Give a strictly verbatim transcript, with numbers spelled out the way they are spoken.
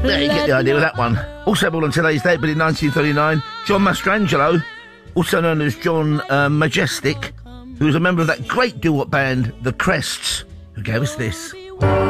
There you get the idea with that one. Also born on today's date, but in nineteen thirty-nine, John Mastrangelo, also known as John uh, Majestic, who was a member of that great doo-wop band, The Crests, who gave us this.